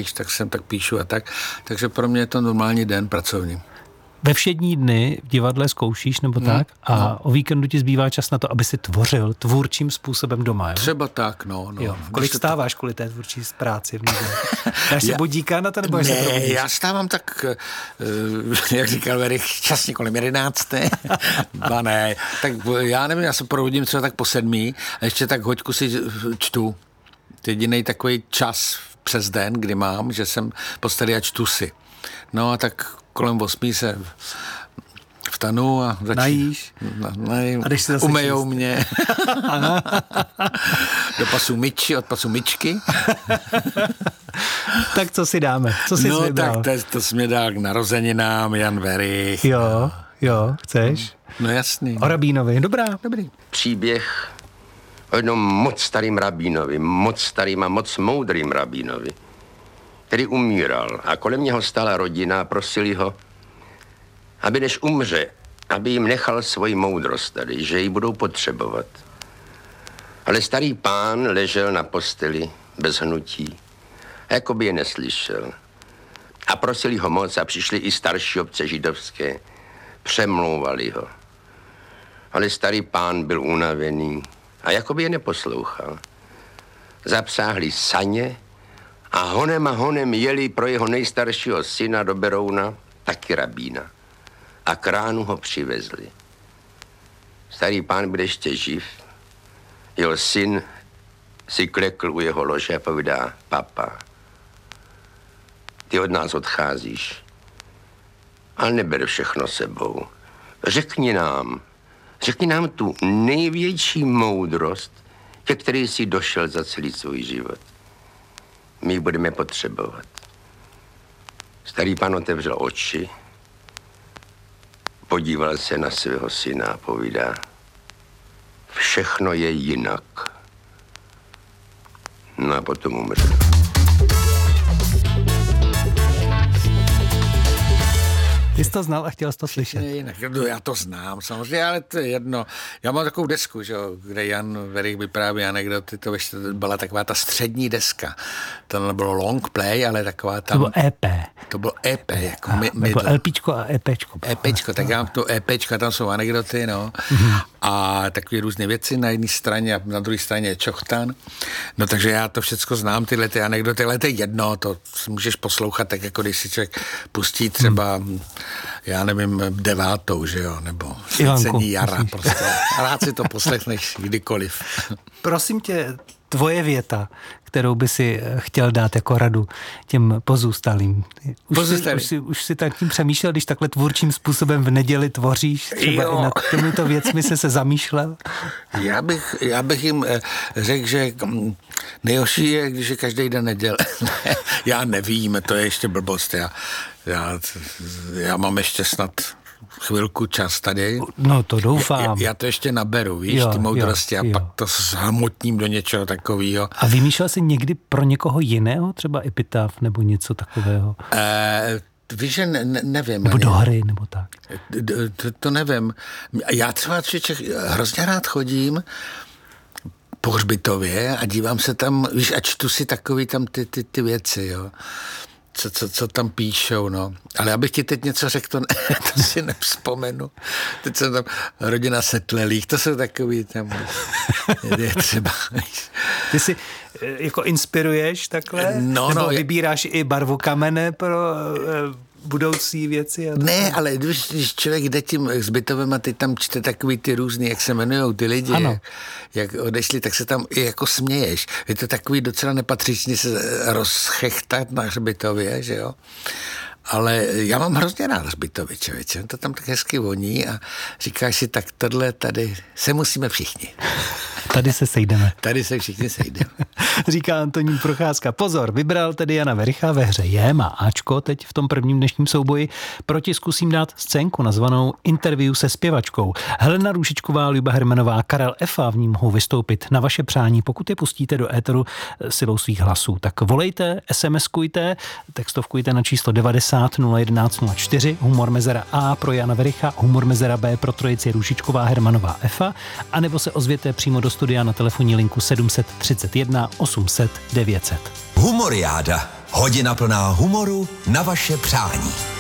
víš, tak jsem tak píšu a tak. Takže pro mě je to normální den pracovní. Ve všední dny v divadle zkoušíš nebo tak a o víkendu ti zbývá čas na to, aby si tvořil tvůrčím způsobem doma, jo? Třeba tak, no. Jo. Kolik stáváš kvůli té tvůrčí práci v neděli? Dáš si budíka na to, nebo se probudíš? Já stávám tak, jak říkal Verich, časně kolem 11. Ne, tak já nevím, já se probudím třeba tak po 7 a ještě tak hoďku si čtu. Jedinej takový čas přes den, kdy mám, že jsem posteli a čtu si. No a tak kolem 8 se vstanu a najíš. Umejou mě. Do pasu myči, od pasu myčky. Tak co si dáme? Co jsi vybral? Tak to jsi mě dal k narozeninám, Jan Verich. Jo, chceš? No jasný. O rabínovi, dobrý. Příběh o jednom moc starým rabínovi, moc starým a moc moudrým rabínovi, který umíral a kolem něho stála rodina a prosili ho, aby než umře, aby jim nechal svoji moudrost tady, že ji budou potřebovat. Ale starý pán ležel na posteli bez hnutí, jako by je neslyšel. A prosili ho moc a přišli i starší obce židovské, přemlouvali ho. Ale starý pán byl unavený a jako by je neposlouchal. Zapsáhli saně a honem jeli pro jeho nejstaršího syna do Berouna, taky rabína. A k ránu ho přivezli. Starý pán byl ještě živ. Jeho syn si klekl u jeho lože a povídá, papa, ty od nás odcházíš, ale neber všechno sebou. Řekni nám tu největší moudrost, ke které jsi došel za celý svůj život. My ji budeme potřebovat. Starý pán otevřel oči, podíval se na svého syna a povídá, všechno je jinak. No a potom umřel. Ty jsi to znal a chtěl jsi to slyšet. Jinak, já to znám samozřejmě, ale to je jedno. Já mám takovou desku, že, kde Jan Verich vypráví anekdoty, to byla taková ta střední deska. To nebylo long play, ale taková tam... To bylo EP. To bylo EP, jako nebo LPčko a EPčko. EPčko, tak já mám to EPčko, tam jsou anekdoty, no. A takové různé věci na jedné straně a na druhé straně je čochtan. No takže já to všecko znám, tyhle ty anekdoty, ale to je jedno, to můžeš poslouchat tak, jako když si člověk pustí třeba, já nevím, 9, že jo, nebo Svícení jara, prostě. Rád si to poslechneš kdykoliv. Prosím tě, tvoje kterou by si chtěl dát jako radu těm pozůstalým. Už si tak tím přemýšlel, když takhle tvůrčím způsobem v neděli tvoříš, třeba i nad těmito věcmi se zamýšlel? Já bych jim řekl, že nejhorší je, když je každý den neděle. Já nevím, to je ještě blbost. Já mám ještě snad chvilku čas tady. No to doufám. Já to ještě naberu, víš, ty moudrosti a pak to zhmotním do něčeho takového. A vymýšlel jsi někdy pro někoho jiného, třeba epitaf nebo něco takového? Víš, že nevím. Nebo do hry, nebo tak. To nevím. Já třeba hrozně rád chodím po hřbitově a dívám se tam, víš, a čtu si takový tam ty věci, jo. Co tam píšou, no. Ale abych ti teď něco řekl, to si nevzpomenu. Teď jsem tam rodina Setlelých, to jsou takový tam, je třeba. Ty si jako inspiruješ takhle? Nebo vybíráš i barvu kamene pro budoucí věci? Ne, ale když člověk jde tím hřbitovem a ty tam čte takový ty různý, jak se jmenujou ty lidi, jak odešli, tak se tam i jako směješ. Je to takový docela nepatřičný se rozchechtat na hřbitově, že jo? Ale já mám hrozně rád hřbitovy, člověče. To tam tak hezky voní a říkáš si, tak tohle tady se musíme všichni. Tady se sejdeme. Tady se všichni sejdeme. Říká Antonín Procházka. Pozor, vybral tedy Jana Vericha ve hře J, má Ačko teď v tom prvním dnešním souboji. Proti zkusím dát scénku nazvanou Interview se zpěvačkou. Helena Růžičková, Luba Hermanová, Karel Efa v ní mohou vystoupit na vaše přání, pokud je pustíte do éteru silou svých hlasů. Tak volejte, SMS-kujte, textovkujte na číslo 90 011 04, humor mezera A pro Jana Vericha, humor mezera B pro trojici Růžičková, Hermanová, Efa, anebo se ozvěte přímo do studia na telefonní linku 731 800 900. Humoriáda. Hodina plná humoru na vaše přání.